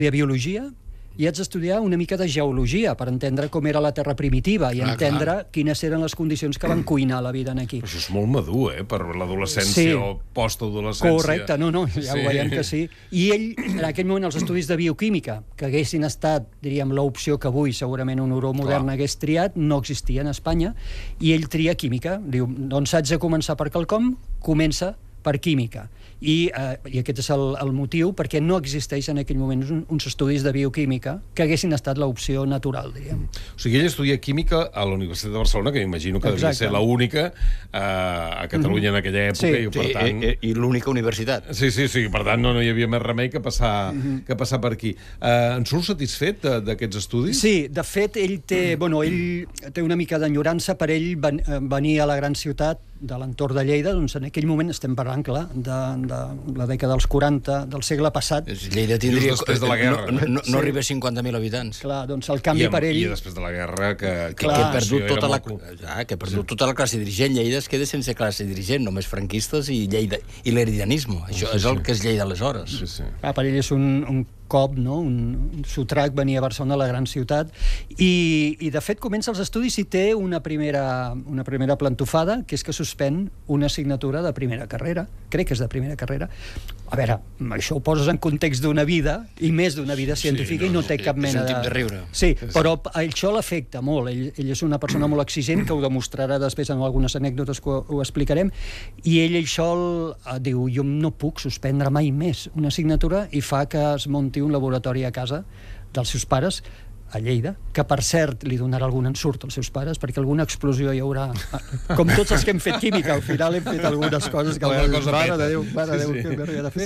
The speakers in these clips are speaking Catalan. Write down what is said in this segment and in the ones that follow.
de biologia i haig d'estudiar una mica de geologia per entendre com era la Terra primitiva i entendre quines eren les condicions que van cuinar la vida aquí. Però això és molt madur, per l'adolescència o postadolescència. Correcte, ja ho veiem que sí. I ell, en aquell moment, els estudis de bioquímica, que haguessin estat, diríem, l'opció que avui segurament un neuró modern hagués triat, no existia en Espanya, i ell tria química. Diu, doncs haig de començar per quelcom, comença per química. I aquest és el motiu perquè no existeix en aquell moment uns estudis de bioquímica que haguessin estat l'opció natural, diríem. O sigui, ell estudia química a la Universitat de Barcelona, que m'imagino que devia ser l'única a Catalunya en aquella època. Sí, i l'única universitat. Sí, per tant no hi havia més remei que passar per aquí. En surt satisfet d'aquests estudis? Sí, de fet, ell té una mica d'enyorança per ell venir a la gran ciutat de l'entorn de Lleida, doncs en aquell moment estem parlant, clar, de la dècada dels 40 del segle passat. Lleida tindria... Després de la guerra. No arriba a 50.000 habitants. Clar, doncs el canvi per ell... I després de la guerra que ha perdut tota la classe dirigent. Lleida es queda sense classe dirigent, només franquistes i l'heredianisme. Això és el que és Lleida aleshores. Per ell és un cop, un sotrac venir a Barcelona, a la gran ciutat, i de fet comença els estudis i té una primera plantofada, que és que suspèn una assignatura de primera carrera. Crec que és de primera carrera. A veure, això ho poses en context d'una vida, i més d'una vida científica, i no té cap mena de... És un tip de riure. Sí, però això l'afecta molt. Ell és una persona molt exigent, que ho demostrarà després en algunes anècdotes que ho explicarem, i ell això diu, jo no puc suspendre mai més una assignatura, i fa que es munti un laboratori a casa dels seus pares, a Lleida, que per cert li donarà algun ensurt als seus pares, perquè alguna explosió hi haurà. Com tots els que hem fet química, al final hem fet algunes coses que mare de Déu, què m'hauria de fer.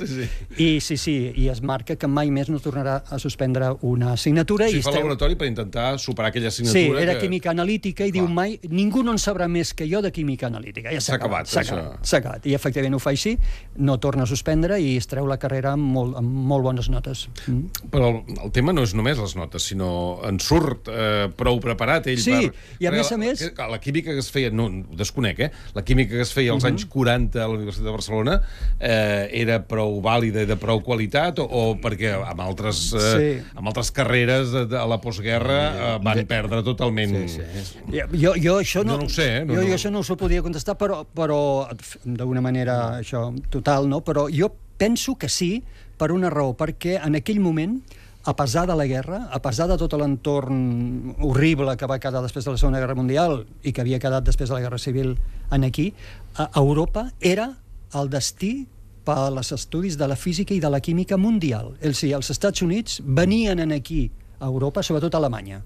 I es marca que mai més no tornarà a suspendre una assignatura. Fa el laboratori per intentar superar aquella assignatura. Sí, era química analítica, i diu mai, ningú no en sabrà més que jo de química analítica. Ja s'ha acabat. I efectivament ho fa així, no torna a suspendre i es treu la carrera amb molt bones notes. Però el tema no és només les notes, sinó en surt prou preparat ell per... I a més a més... La química que es feia, no, ho desconec, la química que es feia als anys 40 a la Universitat de Barcelona era prou vàlida i de prou qualitat, o perquè amb altres carreres a la postguerra van perdre totalment... Jo això no... No ho sé, Jo això no us ho podia contestar, però d'una manera total, no? Però jo penso que sí, per una raó, perquè en aquell moment, a pesar de la guerra, a pesar de tot l'entorn horrible que va quedar després de la Segona Guerra Mundial i que havia quedat després de la Guerra Civil aquí, Europa era el destí per als estudis de la física i de la química mundial. Els Estats Units venien aquí a Europa, sobretot a Alemanya.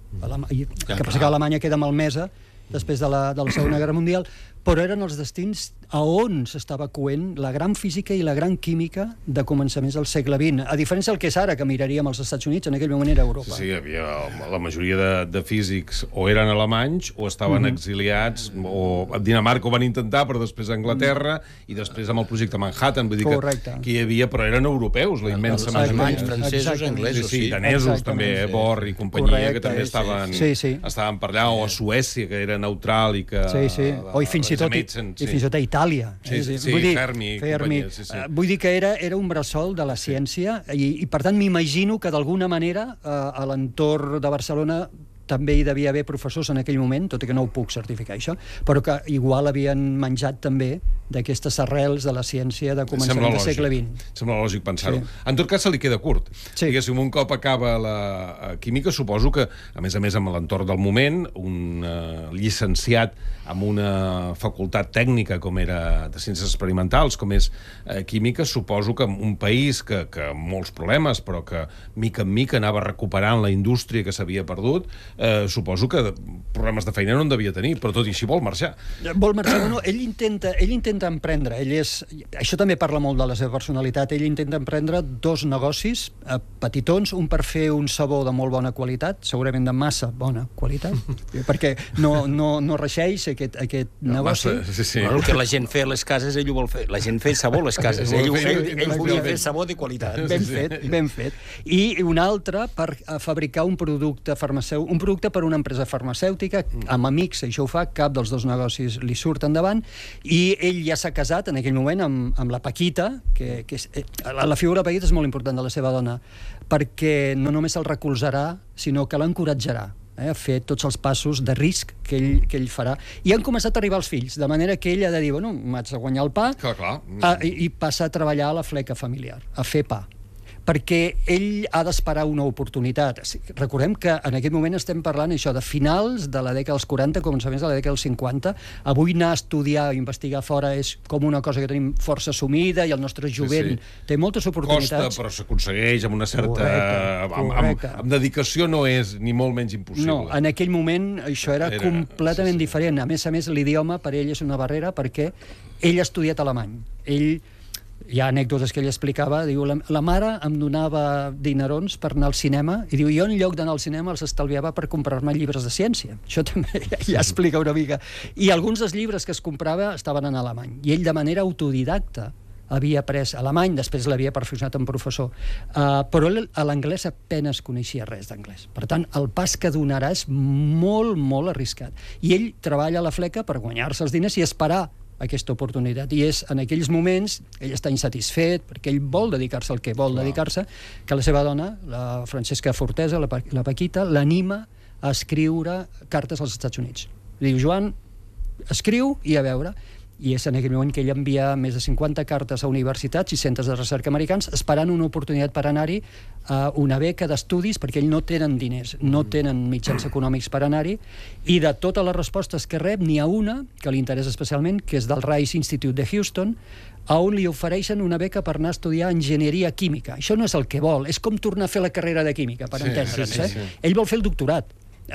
Que passa que Alemanya queda malmesa després de la Segona Guerra Mundial, però eren els destins a on s'estava coent la gran física i la gran química de començaments del segle XX. A diferència del que és ara, que miraríem als Estats Units, en aquell moment era Europa. Sí, la majoria de físics o eren alemanys o estaven exiliats, o a Dinamarca ho van intentar, però després a Anglaterra, i després amb el projecte Manhattan, vull dir que hi havia, però eren europeus, la immensa majoria. Alemanys, francesos, anglesos, sí, danesos també, Bohr i companyia, que també estaven per allà, o a Suècia, que era neutral i que... O fins i tot a Itàlia. Fermi. Vull dir que era un bressol de la ciència, i per tant m'imagino que d'alguna manera a l'entorn de Barcelona també hi devia haver professors en aquell moment, tot i que no ho puc certificar això, però que igual havien menjat també d'aquestes arrels de la ciència de començament del segle XX. Sembla lògic pensar-ho. En tot cas, se li queda curt. Diguéssim, un cop acaba la química, suposo que, a més amb l'entorn del moment, un llicenciat amb una facultat tècnica com era de ciències experimentals, com és química, suposo que un país que amb molts problemes, però que mica en mica anava recuperant la indústria que s'havia perdut, suposo que problemes de feina no en devia tenir, però tot i així vol marxar. Vol marxar, no? Ell intenta emprendre, això també parla molt de la seva personalitat, ell intenta emprendre dos negocis petitons, un per fer un sabó de molt bona qualitat, segurament de massa bona qualitat, perquè no reixeix aquest negoci. El que la gent fer a les cases, ell ho vol fer. La gent fer sabó a les cases. Ell volia fer sabó de qualitat. Ben fet. I un altre per fabricar un producte farmacèutic, producte per una empresa farmacèutica, amb amics, això ho fa, cap dels dos negocis li surt endavant, i ell ja s'ha casat en aquell moment amb la Paquita, que la figura de la Paquita és molt important de la seva dona, perquè no només el recolzarà, sinó que l'encoratjarà a fer tots els passos de risc que ell farà. I han començat a arribar els fills, de manera que ell ha de dir, bueno, m'haig de guanyar el pa, i passa a treballar a la fleca familiar, a fer pa, perquè ell ha d'esperar una oportunitat. Recordem que en aquest moment estem parlant això de finals de la dècada dels 40, començaments de la dècada dels 50. Avui anar a estudiar o investigar fora és com una cosa que tenim força assumida i el nostre jovent té moltes oportunitats. Costa, però s'aconsegueix amb una certa... Amb dedicació no és ni molt menys impossible. No, en aquell moment això era completament diferent. A més, l'idioma per ell és una barrera perquè ell ha estudiat alemany. Hi ha anècdotes que ell explicava, diu, la mare em donava dinerons per anar al cinema, i diu, jo en lloc d'anar al cinema els estalviava per comprar-me llibres de ciència. Això també ja explica una mica. I alguns dels llibres que es comprava estaven en alemany, i ell de manera autodidacta havia après alemany, després l'havia perfeccionat en professor, però a l'anglès apenas coneixia res d'anglès. Per tant, el pas que donarà és molt, molt arriscat. I ell treballa a la fleca per guanyar-se els diners i esperar aquesta oportunitat. I és en aquells moments, ell està insatisfet, perquè ell vol dedicar-se al que vol dedicar-se, que la seva dona, la Francesca Fortesa, la Paquita, l'anima a escriure cartes als Estats Units. Diu, Joan, escriu i a veure. I és en aquell moment que ell envia més de 50 cartes a universitats i centres de recerca americans esperant una oportunitat per anar-hi a una beca d'estudis, perquè ells no tenen diners, no tenen mitjans econòmics per anar-hi, i de totes les respostes que rep n'hi ha una que li interessa especialment, que és del Rice Institute de Houston, on li ofereixen una beca per anar a estudiar enginyeria química. Això no és el que vol, és com tornar a fer la carrera de química, per entendre'ns. Ell vol fer el doctorat.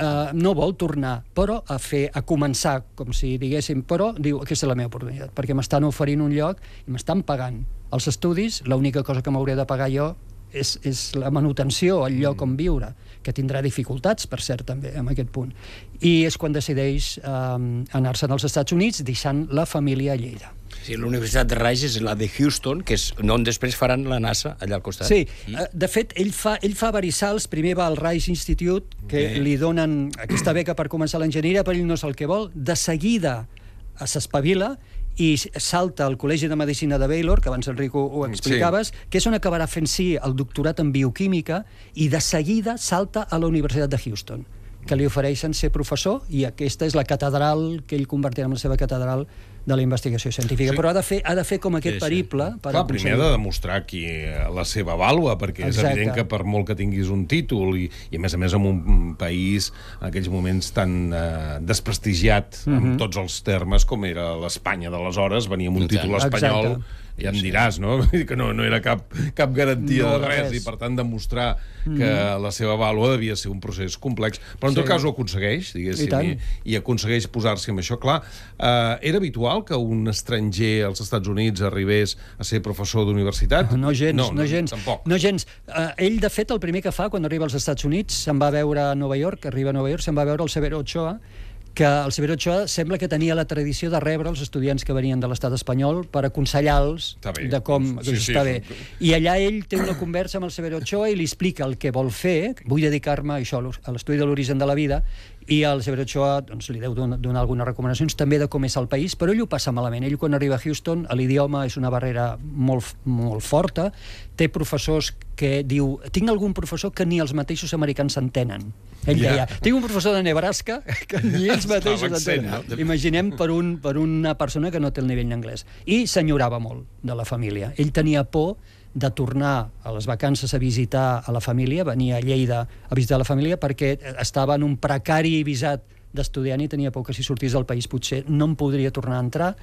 No vol tornar, però a començar, com si diguéssim, però diu, aquesta és la meva oportunitat, perquè m'estan oferint un lloc i m'estan pagant els estudis, l'única cosa que m'hauré de pagar jo és la manutenció, el lloc on viure, que tindrà dificultats, per cert, també, en aquest punt. I és quan decideix anar-se'n als Estats Units, deixant la família a Lleida. Sí, la Universitat de Rice és la de Houston, que és on després faran la NASA, allà al costat. Sí, de fet, ell fa verissals, primer va al Rice Institute, que li donen aquesta beca per començar l'enginyeria, però ell no és el que vol, de seguida s'espavila i salta al Col·legi de Medicina de Baylor, que abans, Enrico, ho explicaves, que és on acabarà fent el doctorat en bioquímica, i de seguida salta a la Universitat de Houston, que li ofereixen ser professor, i aquesta és la catedral que ell convertirà en la seva catedral de la investigació científica. Però ha de fer com aquest periple. Clar, primer ha de demostrar la seva vàlua, perquè és evident que per molt que tinguis un títol i a més en un país en aquells moments tan desprestigiat amb tots els termes com era l'Espanya d'aleshores, venia amb un títol espanyol, ja em diràs, no? Que no era cap garantia de res, i per tant demostrar que la seva vàlua devia ser un procés complex. Però en tot cas ho aconsegueix, diguéssim, i aconsegueix posar-s'hi amb això. Clar, era habitual que un estranger als Estats Units arribés a ser professor d'universitat? No gens. Tampoc. No gens. Ell, de fet, el primer que fa quan arriba als Estats Units, se'n va a veure a Nova York, se'n va a veure el Severo Ochoa, que el Severo Ochoa sembla que tenia la tradició de rebre els estudiants que venien de l'estat espanyol per aconsellar-los de com està bé. I allà ell té una conversa amb el Severo Ochoa i li explica el que vol fer, vull dedicar-me a això, a l'estudi de l'origen de la vida, i el Severo Ochoa li deu donar algunes recomanacions també de com és el país, però ell ho passa malament. Ell, quan arriba a Houston, l'idioma és una barrera molt forta, té professors que diu, tinc algun professor que ni els mateixos americans s'entenen. Ell deia, tinc un professor de Nebraska que ni ells mateixos s'entenen. Imaginem per una persona que no té el nivell d'anglès. I s'enyorava molt de la família. Ell tenia por de tornar a les vacances a visitar a la família, venia a Lleida a visitar la família perquè estava en un precari visat d'estudiant i tenia por que si sortís del país potser no em podria tornar a entrar,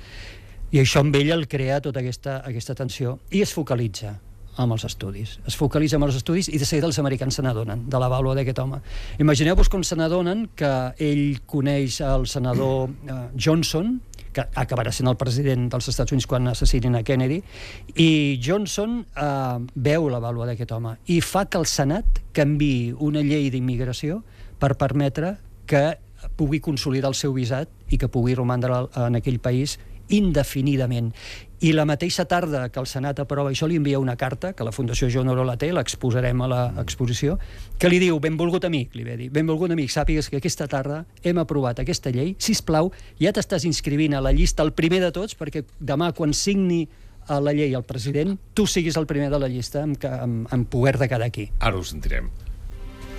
i això amb ell el crea tota aquesta tensió, i es focalitza amb els estudis. Es focalitza amb els estudis i de seguida els americans se n'adonen de la vàlua d'aquest home. Imagineu-vos com se n'adonen que ell coneix el senador Johnson, que acabarà sent el president dels Estats Units quan assassinin a Kennedy, i Johnson veu la vàlua d'aquest home i fa que el Senat canviï una llei d'immigració per permetre que pugui consolidar el seu visat i que pugui romandre en aquell país indefinidament. I la mateixa tarda que el Senat aprova això, li envia una carta, que la Fundació Joan Oró la té, l'exposarem a l'exposició, que li diu, benvolgut amic, li ve dir, benvolgut amic, sàpigues que aquesta tarda hem aprovat aquesta llei, sisplau, ja t'estàs inscrivint a la llista el primer de tots, perquè demà, quan signi la llei el president, tu siguis el primer de la llista en poder de quedar aquí. Ara ho sentirem.